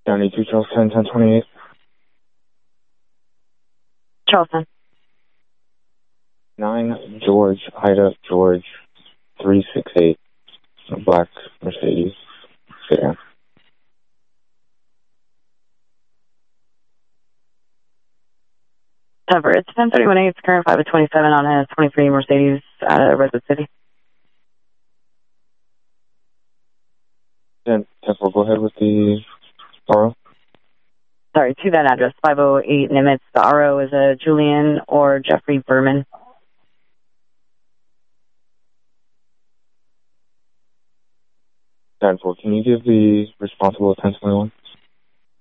92 Charleston, 1028. Charleston. 9 George, Ida, George, 368. A black Mercedes sedan. Cover. It's 1031A. It's current 5 of 27 on a 23 Mercedes out of Redwood City. 10-4, go ahead with the RO. Sorry, to that address, 508 Nimitz. The RO is a Julian or Jeffrey Berman. 10-4, can you give the responsible a 1021?